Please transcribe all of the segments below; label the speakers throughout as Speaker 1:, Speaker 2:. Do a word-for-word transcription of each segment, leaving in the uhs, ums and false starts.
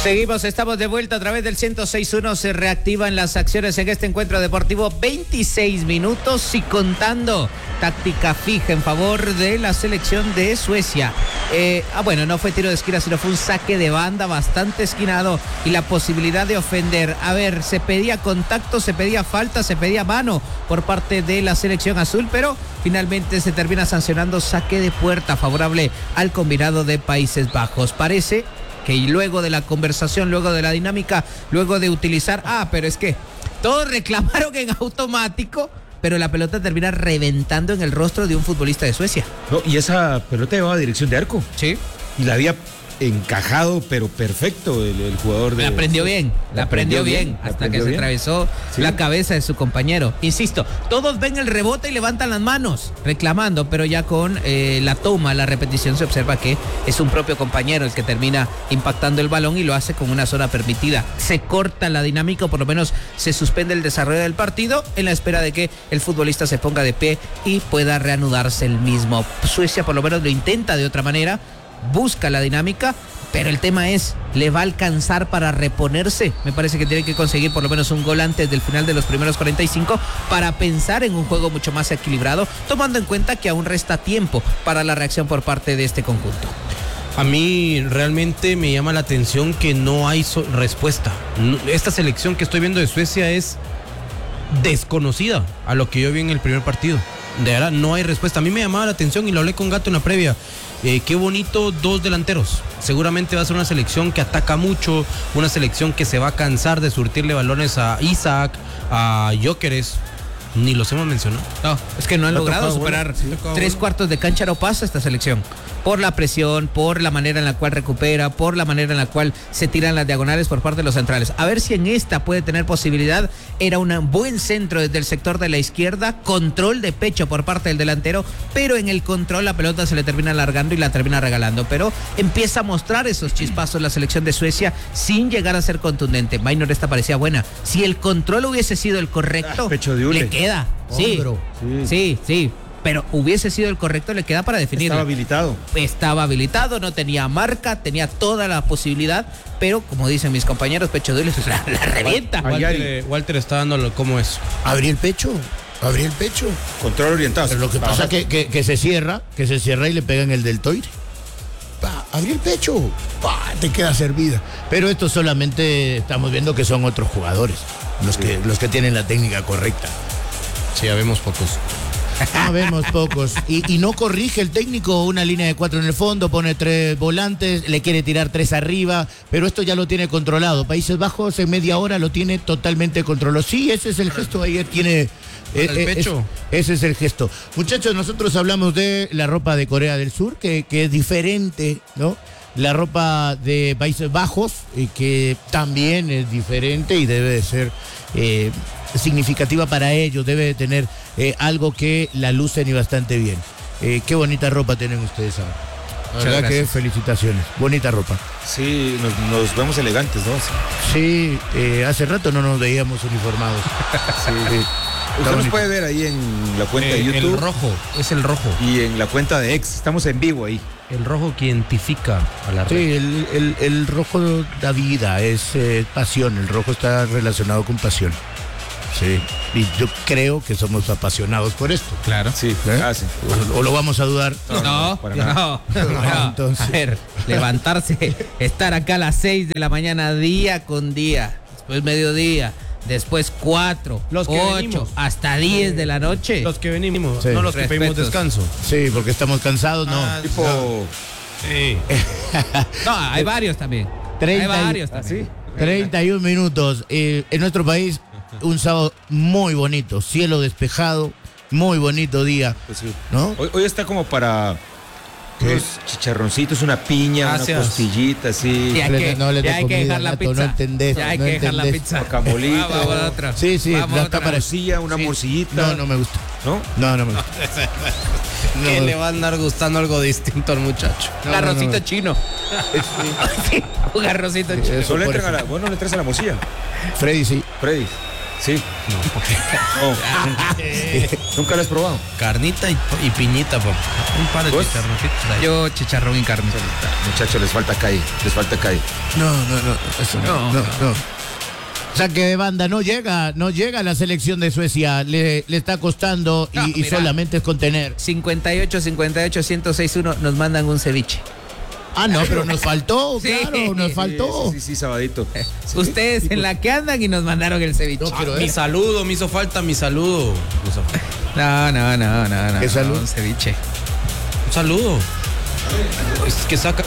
Speaker 1: Seguimos, estamos de vuelta a través del ciento seis punto uno. Se reactivan las acciones en este encuentro deportivo. veintiséis minutos y contando. Táctica fija en favor de la selección de Suecia. Eh, ah, bueno, no fue tiro de esquina, sino fue un saque de banda bastante esquinado y la posibilidad de ofender. A ver, se pedía contacto, se pedía falta, se pedía mano por parte de la selección azul, pero finalmente se termina sancionando saque de puerta favorable al combinado de Países Bajos. Parece que luego de la conversación, luego de la dinámica, luego de utilizar, ah, pero es que todos reclamaron en automático, pero la pelota termina reventando en el rostro de un futbolista de Suecia.
Speaker 2: No, y esa pelota llevaba a dirección de arco.
Speaker 1: Sí.
Speaker 2: Y la había encajado, pero perfecto el, el jugador de...
Speaker 1: La aprendió bien, la aprendió bien,
Speaker 2: bien
Speaker 1: hasta que se
Speaker 2: bien.
Speaker 1: atravesó sí. la cabeza de su compañero. Insisto, todos ven el rebote y levantan las manos, reclamando, pero ya con eh, la toma, la repetición, se observa que es un propio compañero el que termina impactando el balón y lo hace con una zona permitida. Se corta la dinámica, o por lo menos se suspende el desarrollo del partido en la espera de que el futbolista se ponga de pie y pueda reanudarse el mismo. Suecia por lo menos lo intenta de otra manera, busca la dinámica, pero el tema es, ¿le va a alcanzar para reponerse? Me parece que tiene que conseguir por lo menos un gol antes del final de los primeros cuarenta y cinco para pensar en un juego mucho más equilibrado, tomando en cuenta que aún resta tiempo para la reacción por parte de este conjunto.
Speaker 3: A mí realmente me llama la atención que no hay so- respuesta. Esta selección que estoy viendo de Suecia es desconocida a lo que yo vi en el primer partido. De verdad, no hay respuesta. A mí me llamaba la atención y lo hablé con Gato en la previa. Eh, qué bonito, dos delanteros. Seguramente va a ser una selección que ataca mucho, una selección que se va a cansar de surtirle balones a Isaac, a Gyökeres. Ni los hemos mencionado.
Speaker 1: No, es que no han
Speaker 2: ha
Speaker 1: logrado
Speaker 2: tocado,
Speaker 1: superar
Speaker 2: bueno, sí,
Speaker 1: tres
Speaker 2: bueno.
Speaker 1: cuartos de cancha, no pasa esta selección. Por la presión, por la manera en la cual recupera, por la manera en la cual se tiran las diagonales por parte de los centrales. A ver si en esta puede tener posibilidad. Era un buen centro desde el sector de la izquierda, control de pecho por parte del delantero, pero en el control la pelota se le termina alargando y la termina regalando. Pero empieza a mostrar esos chispazos la selección de Suecia sin llegar a ser contundente. Maynor, esta parecía buena. Si el control hubiese sido el correcto,
Speaker 2: ah, pecho de hule.
Speaker 1: le queda. Sí, sí, sí, sí. Pero hubiese sido el correcto, le queda para definir.
Speaker 2: Estaba habilitado.
Speaker 1: Estaba habilitado, no tenía marca, tenía toda la posibilidad, pero como dicen mis compañeros, pecho de hule, la, la revienta.
Speaker 3: Walter, Walter está dándolo como es.
Speaker 4: Abrí el pecho, abrí el pecho.
Speaker 2: Control orientado.
Speaker 4: Pero lo que pasa es que, que, que se cierra, que se cierra y le pega en el deltoide. Pa, abrí el pecho, pa, te queda servida. Pero esto solamente estamos viendo que son otros jugadores, los
Speaker 2: sí.
Speaker 4: que, los que tienen la técnica correcta.
Speaker 3: Sí, ya vemos pocos.
Speaker 4: Ah, vemos pocos. Y, y no corrige el técnico una línea de cuatro en el fondo, pone tres volantes, le quiere tirar tres arriba, pero esto ya lo tiene controlado. Países Bajos en media hora lo tiene totalmente controlado. Sí, ese es el gesto, ayer tiene... Eh,
Speaker 3: el pecho.
Speaker 4: Es, ese es el gesto. Muchachos, nosotros hablamos de la ropa de Corea del Sur, que, que es diferente, ¿no? La ropa de Países Bajos, eh, que también es diferente y debe de ser eh, significativa para ellos, debe de tener eh, algo que la lucen y bastante bien. Eh, qué bonita ropa tienen ustedes ahora. La verdad
Speaker 1: gracias.
Speaker 4: que felicitaciones. Bonita ropa.
Speaker 2: Sí, nos, nos vemos elegantes, ¿no?
Speaker 4: Sí, eh, hace rato no nos veíamos uniformados.
Speaker 2: Sí. Sí. Usted nos puede ver ahí en la cuenta
Speaker 3: Eh,
Speaker 2: de YouTube.
Speaker 3: El rojo, es el rojo.
Speaker 2: Y en la cuenta de X. Estamos en vivo ahí.
Speaker 3: El rojo que identifica a la red.
Speaker 4: Sí, el, el, el rojo da vida, es eh, pasión. El rojo está relacionado con pasión. Sí, y yo creo que somos apasionados por esto.
Speaker 1: Claro.
Speaker 2: Sí,
Speaker 4: ¿Eh?
Speaker 2: ah, sí.
Speaker 4: O, o lo vamos a dudar.
Speaker 1: No, no,
Speaker 2: no, para
Speaker 1: no,
Speaker 2: nada.
Speaker 1: no, no.
Speaker 4: Entonces.
Speaker 1: A ver, levantarse, estar acá a las seis de la mañana, día con día, después mediodía, después cuatro,
Speaker 3: Los que
Speaker 1: ocho,
Speaker 3: venimos.
Speaker 1: hasta diez de la noche.
Speaker 3: Los que venimos,
Speaker 4: Sí.
Speaker 3: no los que pedimos
Speaker 1: Respetos.
Speaker 3: descanso.
Speaker 4: Sí, porque estamos cansados, no.
Speaker 3: Ah,
Speaker 2: Tipo.
Speaker 3: Sí.
Speaker 1: No, hay varios también.
Speaker 4: treinta
Speaker 1: hay
Speaker 4: y-
Speaker 1: varios también.
Speaker 4: treinta y un minutos. Eh, en nuestro país, un sábado muy bonito, cielo despejado, muy bonito día,
Speaker 2: Pues sí.
Speaker 4: ¿no?
Speaker 2: Hoy, hoy está como para unos chicharroncitos, una piña,
Speaker 3: Gracias.
Speaker 2: una costillita, así.
Speaker 1: Sí, hay
Speaker 4: Le-
Speaker 1: que,
Speaker 4: no le
Speaker 1: ya
Speaker 4: da
Speaker 1: hay que
Speaker 4: comida,
Speaker 1: dejar la
Speaker 4: gato,
Speaker 1: pizza.
Speaker 4: no entendés,
Speaker 1: Ya hay
Speaker 4: no
Speaker 1: que dejar la
Speaker 4: entendés.
Speaker 1: pizza.
Speaker 2: Guacamolito.
Speaker 1: Ah, vamos a otra.
Speaker 4: Sí, sí,
Speaker 1: Vamos a
Speaker 4: la
Speaker 1: otra.
Speaker 4: cámara.
Speaker 2: Morcilla, una
Speaker 1: Sí.
Speaker 2: morcillita.
Speaker 4: No, no me gusta.
Speaker 2: ¿No?
Speaker 4: No, no me gusta.
Speaker 3: Que
Speaker 4: No.
Speaker 3: le va a andar gustando algo distinto al muchacho.
Speaker 1: Un
Speaker 4: No, no,
Speaker 1: arrocito
Speaker 4: no.
Speaker 1: chino. Sí, un arrocito chino.
Speaker 4: Eso
Speaker 2: No le
Speaker 4: por
Speaker 2: entran a
Speaker 4: eso.
Speaker 2: la, bueno, no le traes a la morcilla.
Speaker 4: Freddy, sí.
Speaker 2: Freddy. Sí. No. ¿Nunca lo has probado?
Speaker 3: Carnita y, y piñita, papá. Un par de
Speaker 2: ¿Vos?
Speaker 3: chicharroncitos ahí.
Speaker 1: Yo chicharrón y carne.
Speaker 2: Muchachos, les falta calle, les falta calle.
Speaker 4: No, no, no, eso no,
Speaker 1: No,
Speaker 4: no, no. Saque de banda, no llega, no llega a la selección de Suecia, le, le está costando y,
Speaker 1: No,
Speaker 4: y
Speaker 1: mira.
Speaker 4: solamente es contener.
Speaker 1: cincuenta y ocho, cincuenta y ocho, ciento seis uno nos mandan un ceviche.
Speaker 4: Ah, no, pero nos faltó,
Speaker 1: Sí.
Speaker 4: claro, nos faltó.
Speaker 2: Sí, sí, sí, sabadito.
Speaker 1: Ustedes en la que andan y nos mandaron el ceviche.
Speaker 4: No, pero
Speaker 3: Mi
Speaker 4: es-
Speaker 3: saludo, me hizo falta mi saludo. Me hizo falta.
Speaker 1: No, no, no, no, no.
Speaker 4: ¿Qué
Speaker 1: no,
Speaker 4: salud?
Speaker 1: Un ceviche.
Speaker 3: Un saludo. Es que saca.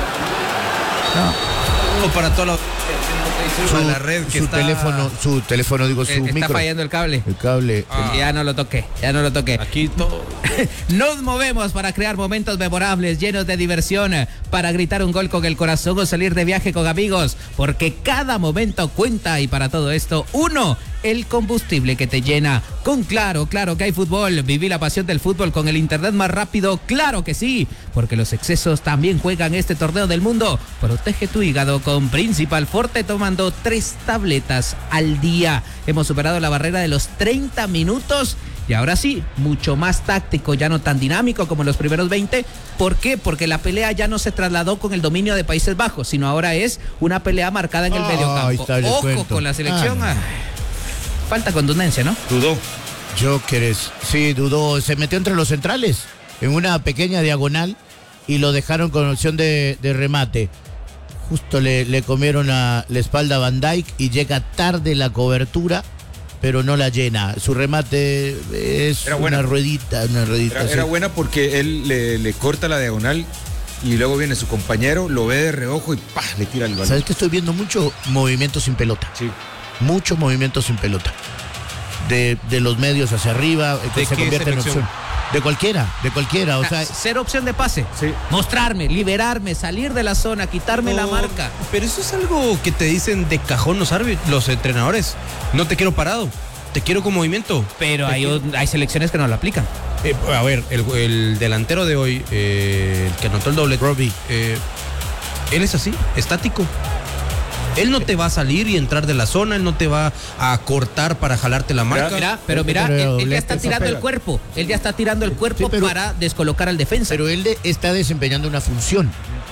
Speaker 3: No. Para toda la.
Speaker 4: su,
Speaker 3: a la red que
Speaker 4: su
Speaker 3: está-
Speaker 4: teléfono, su teléfono, digo, su
Speaker 1: Eh, está
Speaker 4: micro.
Speaker 1: fallando el cable.
Speaker 4: El cable.
Speaker 3: Ah.
Speaker 1: Ya no lo toqué, ya no lo toqué.
Speaker 3: Aquí todo.
Speaker 1: Nos movemos para crear momentos memorables, llenos de diversión, para gritar un gol con el corazón o salir de viaje con amigos, porque cada momento cuenta y para todo esto, uno, el combustible que te llena. Con Claro, claro que hay fútbol. Viví la pasión del fútbol con el internet más rápido, claro que sí, porque los excesos también juegan este torneo del mundo. Protege tu hígado con Principal Forte tomando tres tabletas al día. Hemos superado la barrera de los treinta minutos. Y ahora sí, mucho más táctico, ya no tan dinámico como los primeros veinte. ¿Por qué? Porque la pelea ya no se trasladó con el dominio de Países Bajos, sino ahora es una pelea marcada en el
Speaker 4: Ah,
Speaker 1: mediocampo.
Speaker 4: ahí está el
Speaker 1: Ojo
Speaker 4: descuento.
Speaker 1: con la selección.
Speaker 4: Ah.
Speaker 1: ah, Falta contundencia, ¿no?
Speaker 2: Dudó.
Speaker 4: Jokeres. Sí, dudó. Se metió entre los centrales en una pequeña diagonal y lo dejaron con opción de, de remate. Justo le, le comieron a la espalda a Van Dijk y llega tarde la cobertura, pero no la llena. Su remate es
Speaker 2: Era
Speaker 4: una
Speaker 2: buena.
Speaker 4: ruedita, una ruedita.
Speaker 2: Era,
Speaker 4: sí.
Speaker 2: era buena porque él le, le corta la diagonal y luego viene su compañero, lo ve de reojo y ¡pah! Le tira el balón.
Speaker 4: ¿Sabes que estoy viendo mucho movimiento sin pelota?
Speaker 2: Sí.
Speaker 4: Mucho movimiento sin pelota. De, de los medios hacia arriba, eh, que
Speaker 3: ¿De
Speaker 4: se
Speaker 3: qué
Speaker 4: convierte en
Speaker 3: selección?
Speaker 4: opción. De cualquiera, de cualquiera. O sea,
Speaker 1: Ser opción de pase.
Speaker 2: Sí.
Speaker 1: Mostrarme, liberarme, salir de la zona, quitarme la
Speaker 3: No,
Speaker 1: marca.
Speaker 3: Pero eso es algo que te dicen de cajón los árbitros, los entrenadores. No te quiero parado, te quiero con movimiento.
Speaker 1: Pero
Speaker 3: Te
Speaker 1: hay,
Speaker 3: quiero-
Speaker 1: hay selecciones que no lo aplican.
Speaker 3: Eh, a ver, el, el delantero de hoy, eh, el que anotó el doblete,
Speaker 4: Robbie.
Speaker 3: eh, él es así, estático. Él no te va a salir y entrar de la zona, él no te va a cortar para jalarte la marca.
Speaker 1: Mira, pero mira,
Speaker 4: Pero
Speaker 1: él, él ya
Speaker 4: doblete,
Speaker 1: está
Speaker 4: esa
Speaker 1: tirando el
Speaker 2: pega.
Speaker 1: cuerpo. Él ya está tirando el cuerpo
Speaker 4: Sí, pero-
Speaker 1: para descolocar al defensa.
Speaker 4: pero él de- está desempeñando una función.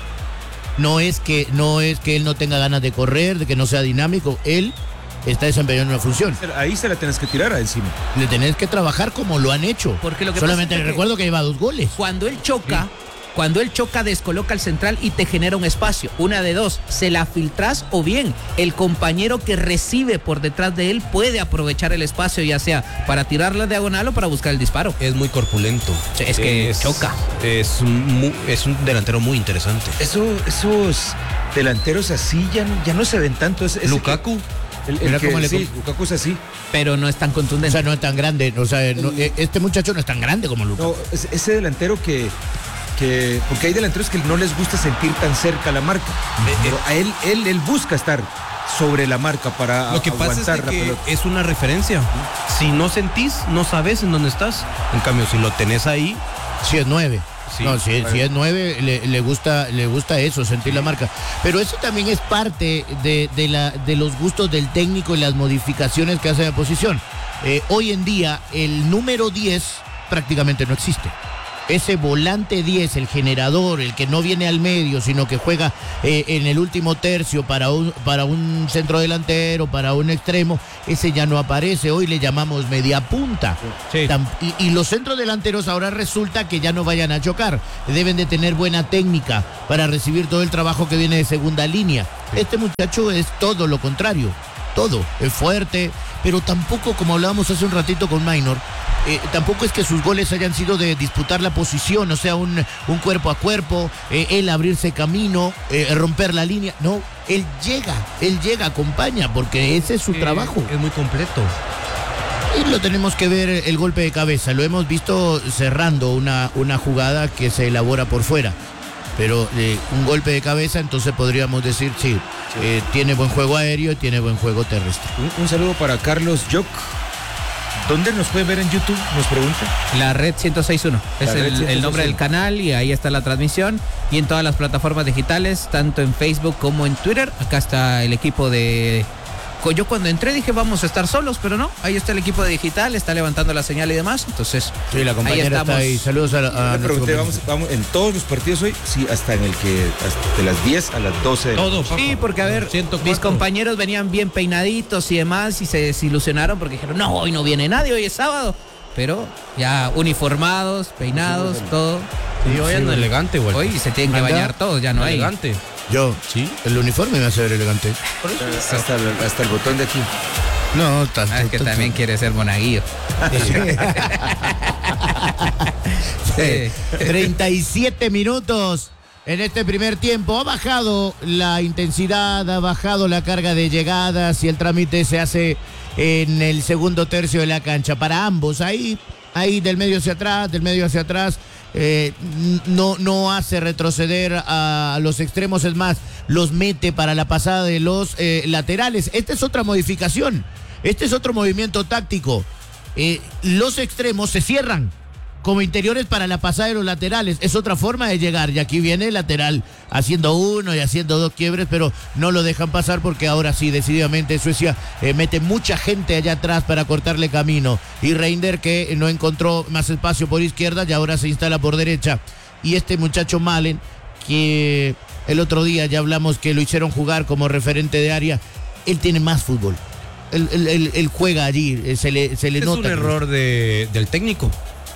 Speaker 4: No es que no es que él no tenga ganas de correr, de que no sea dinámico. Él está desempeñando una función.
Speaker 2: Ahí se la tienes que tirar a encima.
Speaker 4: Le tenés que trabajar como lo han hecho.
Speaker 1: Porque lo que
Speaker 4: Solamente
Speaker 1: pasa es
Speaker 4: le
Speaker 1: que-
Speaker 4: recuerdo que lleva dos goles.
Speaker 1: Cuando él choca, cuando él choca, descoloca al central y te genera un espacio. Una de dos, se la filtras o bien el compañero que recibe por detrás de él puede aprovechar el espacio, ya sea para tirar la diagonal o para buscar el disparo.
Speaker 3: Es muy corpulento.
Speaker 1: Sí, es que choca.
Speaker 3: Es, mu- es un delantero muy interesante.
Speaker 2: Eso, esos delanteros así ya, no- ya no se ven tanto. Es, es
Speaker 3: Lukaku.
Speaker 2: El, el
Speaker 4: Mira
Speaker 2: que-
Speaker 4: cómo le
Speaker 2: sí,
Speaker 4: com-
Speaker 2: Lukaku es así.
Speaker 1: Pero no es tan
Speaker 4: O
Speaker 1: contundente.
Speaker 4: sea, no es tan grande. O sea, no- eh, este muchacho no es tan grande como Lucas.
Speaker 2: No, es- ese delantero que, que. Porque hay delanteros que no les gusta sentir tan cerca la marca. Pero a él, él, él busca estar sobre la marca para
Speaker 3: Lo que pasa es
Speaker 2: aguantar
Speaker 3: de
Speaker 2: la
Speaker 3: que
Speaker 2: pelota.
Speaker 3: es una referencia. Si no sentís, no sabes en dónde estás. En cambio, si lo tenés ahí,
Speaker 4: Si es nueve.
Speaker 3: Sí,
Speaker 4: no, si, si es nueve, le, le gusta, le gusta eso, sentir la marca. Pero eso también es parte de, de, la, de los gustos del técnico y las modificaciones que hace de posición. Eh, hoy en día, el número diez prácticamente no existe. Ese volante diez, el generador, el que no viene al medio, sino que juega eh, en el último tercio para un, para un centro delantero, para un extremo, ese ya no aparece. Hoy le llamamos media punta.
Speaker 1: Sí.
Speaker 4: Tam- Y, y los centros delanteros ahora resulta que ya no vayan a chocar. Deben de tener buena técnica para recibir todo el trabajo que viene de segunda línea. Este muchacho es todo lo contrario. Todo. Es fuerte, pero tampoco, como hablábamos hace un ratito con Minor, eh, tampoco es que sus goles hayan sido de disputar la posición, o sea, un, un cuerpo a cuerpo, eh, él abrirse camino, eh, romper la línea. No, él llega, él llega, acompaña, porque ese es su
Speaker 3: eh,
Speaker 4: trabajo.
Speaker 3: es muy completo.
Speaker 4: Y lo tenemos que ver el golpe de cabeza. Lo hemos visto cerrando una, una jugada que se elabora por fuera. Pero eh, un golpe de cabeza, entonces podríamos decir, sí, eh, tiene buen juego aéreo y tiene buen juego terrestre.
Speaker 2: Un, un saludo para Carlos Joc. ¿Dónde nos pueden ver en YouTube? Nos pregunta.
Speaker 1: La red ciento seis punto uno es
Speaker 2: La red
Speaker 1: el, el
Speaker 2: ciento seis punto uno.
Speaker 1: nombre del canal y ahí está la transmisión. Y en todas las plataformas digitales, tanto en Facebook como en Twitter. Acá está el equipo de Yo cuando entré dije vamos a estar solos, pero no, ahí está el equipo de digital, está levantando la señal y demás, entonces
Speaker 4: sí, la compañera está ahí. Saludos a, a
Speaker 2: Yo pregunté, vamos, vamos, en todos los partidos hoy, sí, hasta en el que, hasta de las diez a las doce.
Speaker 3: Todo,
Speaker 1: sí, porque a ver, ciento cuatro. Mis compañeros venían bien peinaditos y demás y se desilusionaron porque dijeron, no, hoy no viene nadie, hoy es sábado. Pero ya uniformados, peinados, sí, todo.
Speaker 3: Sí, hoy ando elegante, güey.
Speaker 1: Hoy se tienen que bañar todos, ya no hay.
Speaker 3: Elegante.
Speaker 4: Yo, sí, el uniforme me hace ver elegante.
Speaker 2: Por eso. Hasta, el, hasta el botón de aquí.
Speaker 4: No, tanto.
Speaker 1: Ah, es que tanto. También quiere ser monaguillo.
Speaker 4: Sí. treinta y siete minutos en este primer tiempo. Ha bajado la intensidad, ha bajado la carga de llegadas y el trámite se hace en el segundo tercio de la cancha para ambos. Ahí, ahí del medio hacia atrás, del medio hacia atrás. Eh, no, no hace retroceder a los extremos, es más, los mete para la pasada de los eh, laterales. Esta es otra modificación, este es otro movimiento táctico. Eh, los extremos se cierran como interiores para la pasada de los laterales, es otra forma de llegar, y aquí viene el lateral haciendo uno y haciendo dos quiebres, pero no lo dejan pasar porque ahora sí, decididamente Suecia eh, mete mucha gente allá atrás para cortarle camino, y Reiner, que no encontró más espacio por izquierda y ahora se instala por derecha, y este muchacho Malen, que el otro día ya hablamos que lo hicieron jugar como referente de área, él tiene más fútbol, él, él, él, él juega allí, se le, se le
Speaker 3: es
Speaker 4: nota.
Speaker 3: Es un error de, del técnico.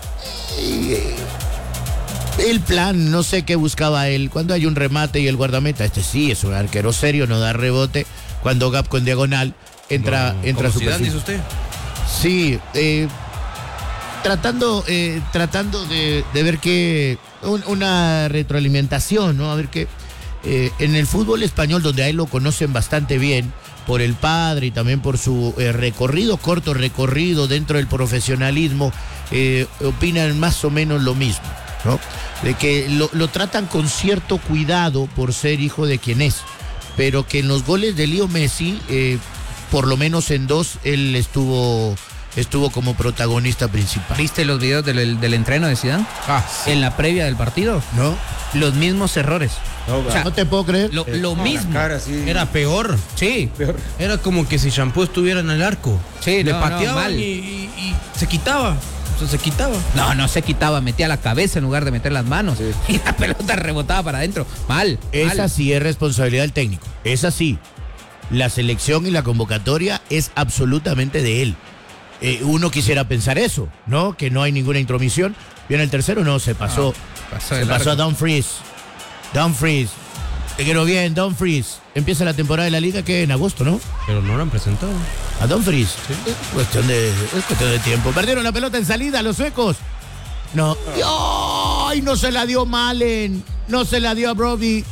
Speaker 4: El plan, no sé qué buscaba él. Cuando hay un remate y el guardameta, este sí es un arquero serio, no da rebote. Cuando Gap con diagonal entra, no, entra a su
Speaker 3: perfil. ¿Dice usted?
Speaker 4: Sí, eh, tratando, eh, tratando de, de ver que un, una retroalimentación, ¿no? A ver qué eh, en el fútbol español, donde a él lo conocen bastante bien por el padre y también por su eh, recorrido, corto recorrido dentro del profesionalismo, eh, opinan más o menos lo mismo, ¿no? De que lo, lo tratan con cierto cuidado por ser hijo de quien es, pero que en los goles de Leo Messi, eh, por lo menos en dos, él estuvo, estuvo como protagonista principal.
Speaker 1: ¿Viste los videos del, del entreno de Zidane?
Speaker 3: Ah, sí.
Speaker 1: En la previa del partido.
Speaker 4: ¿No?
Speaker 1: Los mismos errores.
Speaker 4: No, o sea, no te puedo creer.
Speaker 1: Lo, lo
Speaker 2: no,
Speaker 1: mismo.
Speaker 2: Cara, sí.
Speaker 3: Era peor.
Speaker 1: Sí.
Speaker 2: Peor.
Speaker 3: Era como que si Shampoo estuviera en el arco.
Speaker 1: Sí,
Speaker 3: le
Speaker 1: no,
Speaker 3: pateaban
Speaker 1: no,
Speaker 3: y, y, y se quitaba. O sea, se quitaba.
Speaker 1: No, no se quitaba, metía la cabeza en lugar de meter las manos. Sí. Y la pelota rebotaba para adentro. Mal.
Speaker 4: Esa
Speaker 1: mal.
Speaker 4: sí es responsabilidad del técnico. Esa sí. La selección y la convocatoria es absolutamente de él. Eh, uno quisiera pensar eso, ¿no? Que no hay ninguna intromisión. Viene el tercero, no, se pasó.
Speaker 1: No, pasó
Speaker 4: se pasó a Dumfries. Dumfries. Te quiero bien, Dumfries. Empieza la temporada de la liga que en agosto, ¿no?
Speaker 3: Pero no lo han presentado.
Speaker 4: A Dumfries. Sí. Es cuestión de, es cuestión de tiempo. Perdieron la pelota en salida los suecos. No. ¡Ay! No se la dio Malen. No se la dio a Brody.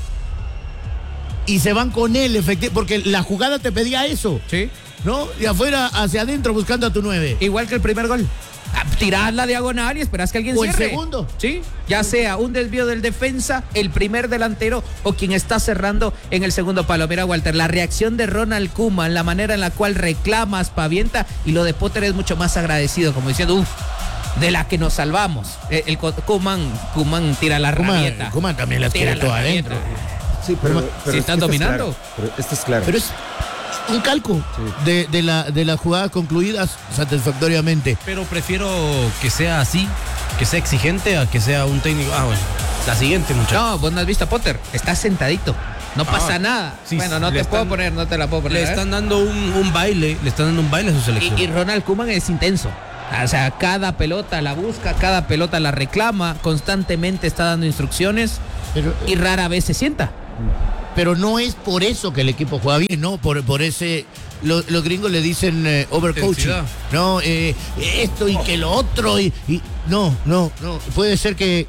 Speaker 4: Y se van con él, efectivamente, porque la jugada te pedía eso.
Speaker 1: Sí.
Speaker 4: ¿No? De afuera hacia adentro buscando a tu nueve.
Speaker 1: Igual que el primer gol. Tirás la diagonal y esperás que alguien
Speaker 4: o
Speaker 1: cierre.
Speaker 4: El segundo.
Speaker 1: Sí, ya sea un desvío del defensa, el primer delantero o quien está cerrando en el segundo palo. Mira, Walter, la reacción de Ronald Koeman, la manera en la cual reclama, aspavienta, y lo de Potter es mucho más agradecido, como diciendo, uff, de la que nos salvamos. El, el Koeman, Koeman tira la rabieta.
Speaker 4: Koeman también la tira toda adentro.
Speaker 2: Sí, pero, pero
Speaker 1: si están dominando.
Speaker 2: Es claro, pero esto es claro.
Speaker 4: Pero es un calco sí. de, de, la, de las jugadas concluidas satisfactoriamente.
Speaker 3: Pero prefiero que sea así, que sea exigente, a que sea un técnico. Ah, bueno, la siguiente, muchacho.
Speaker 1: No, vos no has visto a Potter, está sentadito. No pasa ah, nada. Sí, bueno, no te están, puedo poner, no te la puedo poner.
Speaker 3: Le están dando un, un baile, le están dando un baile a su selección.
Speaker 1: Y, y Ronald Koeman es intenso. O sea, cada pelota la busca, cada pelota la reclama, constantemente está dando instrucciones, pero, y rara vez se sienta.
Speaker 4: Pero no es por eso que el equipo juega bien, no, por, por ese, lo, los gringos le dicen eh, overcoaching, no, eh, esto y que lo otro, y, y no, no, no, puede ser que,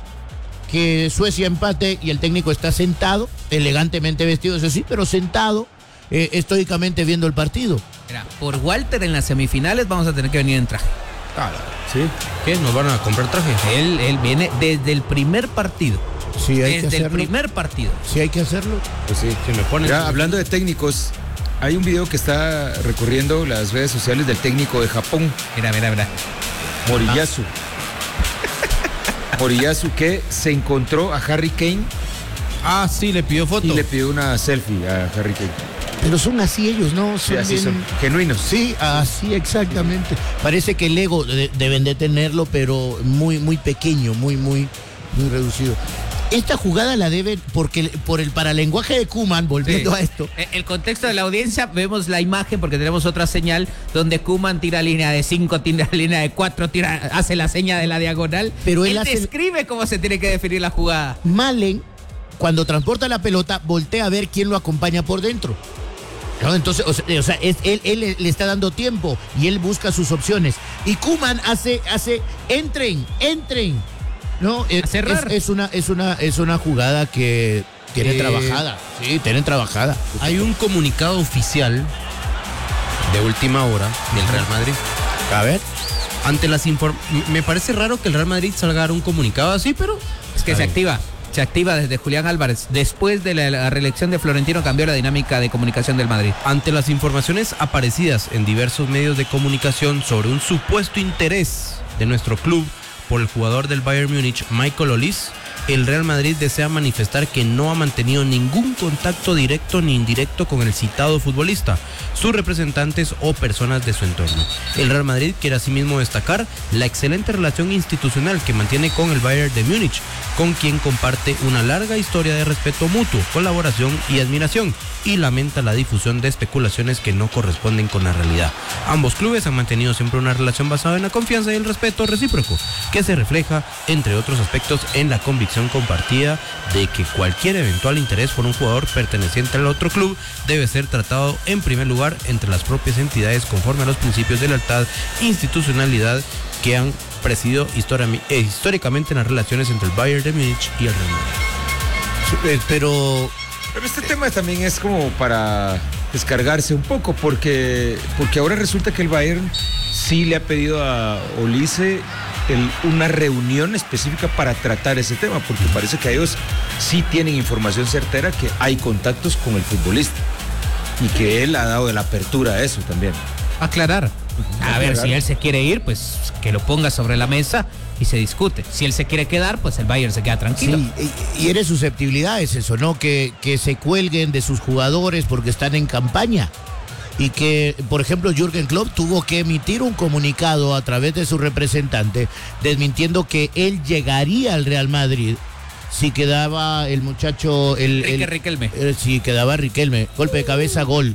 Speaker 4: que Suecia empate y el técnico está sentado, elegantemente vestido, eso sí, pero sentado, eh, estoicamente viendo el partido.
Speaker 1: Mira, por Walter en las semifinales vamos a tener que venir en traje.
Speaker 3: Ah, ¿sí? ¿Qué? ¿Nos van a comprar traje?
Speaker 1: Él, él viene desde el primer partido.
Speaker 4: Sí, hay
Speaker 1: desde
Speaker 4: que
Speaker 1: el primer partido.
Speaker 4: Sí, hay que hacerlo.
Speaker 2: Pues sí,
Speaker 3: si me ponen.
Speaker 2: Ya, hablando de técnicos, hay un video que está recorriendo las redes sociales del técnico de Japón.
Speaker 1: Mira, mira, mira.
Speaker 2: Moriyasu. Moriyasu, que se encontró a Harry Kane.
Speaker 3: Ah, sí, le pidió foto.
Speaker 2: Y le pidió una selfie a Harry Kane.
Speaker 4: Pero son así ellos, ¿no? Son
Speaker 2: Sí, así
Speaker 4: bien-
Speaker 2: son, genuinos.
Speaker 4: Sí, así exactamente. Parece que el ego de- deben de tenerlo, pero muy, muy pequeño, muy, muy, muy reducido. Esta jugada la deben, porque por el paralenguaje de Koeman, volviendo
Speaker 1: Sí.
Speaker 4: a esto,
Speaker 1: Eh, El contexto de la audiencia, vemos la imagen porque tenemos otra señal donde Koeman tira línea de cinco, tira línea de cuatro, tira, hace la seña de la diagonal.
Speaker 4: Pero él
Speaker 1: él
Speaker 4: hace-
Speaker 1: describe cómo se tiene que definir la jugada.
Speaker 4: Malen, cuando transporta la pelota, voltea a ver quién lo acompaña por dentro. ¿No? Entonces, o sea, o sea, es, él, él le- le está dando tiempo y él busca sus opciones. Y Koeman hace, hace, entren, entren. ¿No? Es,
Speaker 1: cerrar.
Speaker 4: es- es una, es una, es una jugada que tiene
Speaker 3: Eh,
Speaker 4: trabajada. Sí, tienen trabajada.
Speaker 3: Hay un comunicado oficial de última hora del Real Madrid.
Speaker 4: A ver.
Speaker 3: Ante las inform- me parece raro que el Real Madrid salga a dar un comunicado así, pero
Speaker 1: Es que
Speaker 3: está
Speaker 1: se
Speaker 3: bien.
Speaker 1: activa. Se activa desde Julián Álvarez. Después de la, la reelección de Florentino cambió la dinámica de comunicación del Madrid.
Speaker 3: Ante las informaciones aparecidas en diversos medios de comunicación sobre un supuesto interés de nuestro club por el jugador del Bayern Múnich, Michael Olise, el Real Madrid desea manifestar que no ha mantenido ningún contacto directo ni indirecto con el citado futbolista, sus representantes o personas de su entorno. El Real Madrid quiere asimismo destacar la excelente relación institucional que mantiene con el Bayern de Múnich, con quien comparte una larga historia de respeto mutuo, colaboración y admiración, y lamenta la difusión de especulaciones que no corresponden con la realidad. Ambos clubes han mantenido siempre una relación basada en la confianza y el respeto recíproco, que se refleja, entre otros aspectos, en la convicción compartida de que cualquier eventual interés por un jugador perteneciente al otro club debe ser tratado en primer lugar entre las propias entidades conforme a los principios de lealtad e institucionalidad que han presidido histori- eh, históricamente en las relaciones entre el Bayern de Múnich y el Real Madrid.
Speaker 4: Eh, Pero
Speaker 2: Pero este tema también es como para descargarse un poco, porque, porque ahora resulta que el Bayern sí le ha pedido a Olise el- una reunión específica para tratar ese tema, porque parece que ellos sí tienen información certera que hay contactos con el futbolista y que él ha dado la apertura a eso también.
Speaker 1: Aclarar. A ver,
Speaker 2: Aclarar.
Speaker 1: si él se quiere ir, pues que lo ponga sobre la mesa y se discute. Si él se quiere quedar, pues el Bayern se queda tranquilo.
Speaker 4: sí, y, y eres susceptibilidad, es eso, ¿no? Que, que se cuelguen de sus jugadores porque están en campaña. Y que, por ejemplo, Jürgen Klopp tuvo que emitir un comunicado a través de su representante desmintiendo que él llegaría al Real Madrid si quedaba el muchacho... El,
Speaker 1: Enrique
Speaker 4: el-
Speaker 1: Riquelme.
Speaker 4: eh, si quedaba Riquelme. Golpe de cabeza, gol.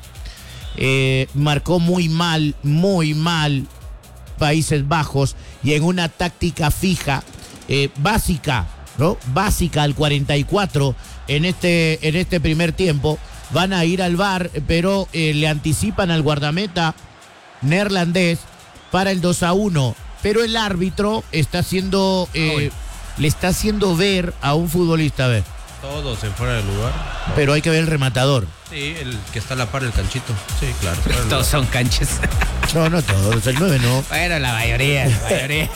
Speaker 4: Eh, marcó muy mal, muy mal Países Bajos y en una táctica fija, eh, básica, ¿no? Básica al cuarenta y cuatro en este, en este primer tiempo. Van a ir al V A R, pero eh, le anticipan al guardameta neerlandés para el dos a uno. Pero el árbitro está haciendo, eh, le está haciendo ver a un futbolista, a ver,
Speaker 3: Todos en fuera de lugar.
Speaker 4: pero hay que ver el rematador.
Speaker 3: Sí, el que está a la par del canchito. Sí, claro. fuera de
Speaker 1: Todos
Speaker 3: lugar.
Speaker 1: son canches.
Speaker 4: No, no todos, el nueve no.
Speaker 1: Bueno, la mayoría, la mayoría.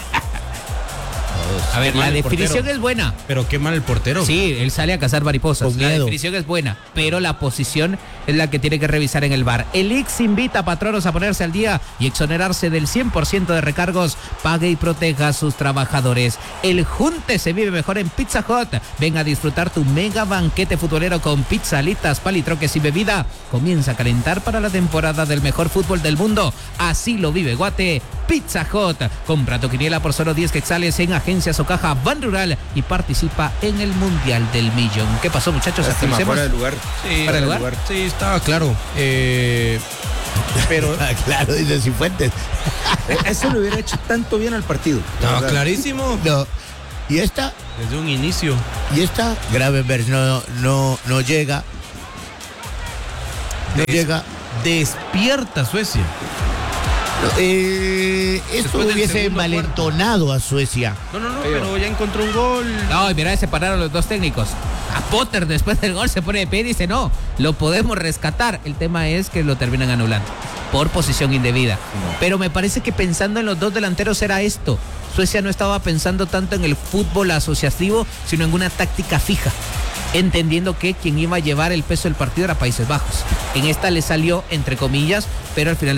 Speaker 1: A ver,
Speaker 3: Qué
Speaker 1: la
Speaker 3: mal el
Speaker 1: definición
Speaker 3: portero.
Speaker 1: es buena.
Speaker 3: Pero qué mal el portero.
Speaker 1: Sí, él sale a cazar mariposas.
Speaker 4: Con
Speaker 1: La
Speaker 4: miedo.
Speaker 1: definición es buena, pero la posición es la que tiene que revisar en el V A R. El I X invita a patronos a ponerse al día y exonerarse del cien por ciento de recargos. Pague y proteja a sus trabajadores. El junte se vive mejor en Pizza Hut. Ven a disfrutar tu mega banquete futbolero con pizza, alitas, palitroques y bebida. Comienza a calentar para la temporada del mejor fútbol del mundo. Así lo vive Guate. Pizza Hut. Compra tu quiniela por solo diez quetzales en agencias o caja Ban Rural y participa en el Mundial del Millón. ¿Qué pasó, muchachos?
Speaker 2: Lástima,
Speaker 1: Actualicemos.
Speaker 2: fuera de lugar.
Speaker 3: Sí,
Speaker 1: ¿Para el lugar?
Speaker 3: Sí, estaba claro. Eh, pero
Speaker 4: Ah, claro, dice Cifuentes.
Speaker 2: Eso le hubiera hecho tanto bien al partido. la
Speaker 3: estaba
Speaker 2: verdad.
Speaker 3: clarísimo
Speaker 4: No. Y esta,
Speaker 3: desde un inicio.
Speaker 4: y esta, Gravenberg no, no, no llega. No
Speaker 3: Des-
Speaker 4: llega.
Speaker 3: Despierta Suecia.
Speaker 4: Eh, esto
Speaker 3: Después del
Speaker 4: hubiese
Speaker 3: segundo
Speaker 4: envalentonado a Suecia.
Speaker 3: No, no, no,
Speaker 2: Feo.
Speaker 3: pero ya encontró un gol.
Speaker 1: No, y mira, se pararon los dos técnicos. A Potter después del gol se pone de pie y dice, no, lo podemos rescatar. El tema es que lo terminan anulando por posición indebida. Pero me parece que pensando en los dos delanteros era esto. Suecia no estaba pensando tanto en el fútbol asociativo, sino en una táctica fija, entendiendo que quien iba a llevar el peso del partido era Países Bajos. En esta le salió, entre comillas, pero al final